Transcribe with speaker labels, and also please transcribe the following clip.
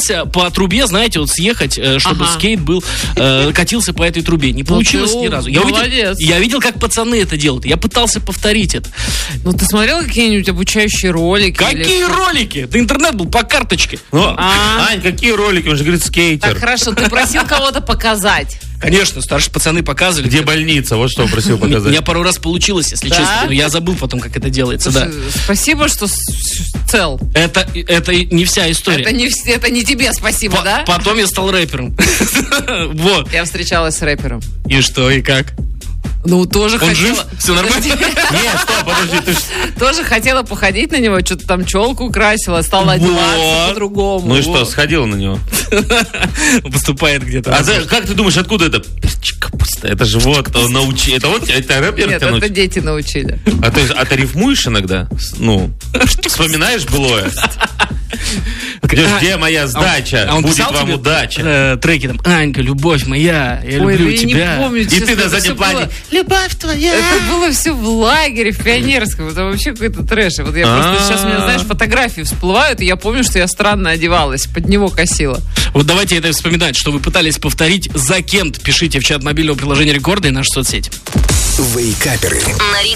Speaker 1: пытался по трубе, знаете, вот съехать, чтобы скейт был, катился по этой трубе. Не получилось ни разу. Я видел, как пацаны это делают. Я пытался повторить это.
Speaker 2: Ну, ты смотрел какие-нибудь обучающие ролики?
Speaker 1: Какие ролики? Да интернет был по карточке.
Speaker 3: Ань, какие ролики? Он же говорит, скейтер.
Speaker 2: Так, хорошо, ты просил кого-то показать.
Speaker 1: Конечно, старшие пацаны показывали.
Speaker 3: Где больница? Вот что он просил показать.
Speaker 1: У меня пару раз получилось, если честно. Но я забыл потом, как это делается.
Speaker 2: Слушай, спасибо, что цел.
Speaker 1: Это не вся история.
Speaker 2: Это не тебе спасибо, да?
Speaker 1: Потом я стал рэпером. Вот.
Speaker 2: Я встречалась с рэпером.
Speaker 1: И что, и как?
Speaker 2: Ну, тоже
Speaker 1: Он
Speaker 2: хотела...
Speaker 1: жив? Все нормально?
Speaker 3: Нет, стоп, подожди, ты
Speaker 2: тоже хотела походить на него, что-то там челку красила, стала одеваться по-другому.
Speaker 3: Ну и что, сходила на него?
Speaker 1: Поступает где-то.
Speaker 3: А как ты думаешь, откуда это? Это же вот, кто научил. Это вот, это рэпер
Speaker 2: Нет,
Speaker 3: тебя научил?
Speaker 2: это дети научили.
Speaker 3: А ты рифмуешь иногда? Ну, вспоминаешь былое? Где моя сдача? Будет вам удача.
Speaker 1: Треки там, Анька, любовь моя, я люблю тебя.
Speaker 2: Не помню,
Speaker 3: И ты на заднем плане, любовь твоя.
Speaker 2: Это было все в лагере, в Пионерском. Это вообще какой-то трэш. Вот я просто сейчас, у меня, знаешь, фотографии всплывают, и я помню, что я странно одевалась, под него косила.
Speaker 1: Вот давайте это вспоминать, что вы пытались повторить за Кент. Пишите в чат мобильного приложения Рекорда и наши соцсети.
Speaker 4: Вейкаперы.
Speaker 5: На